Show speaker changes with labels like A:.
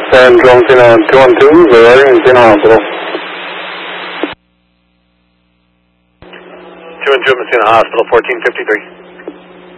A: Central Messina 212, Zero, Messina Hospital.
B: 212 Messina Hospital, 1453.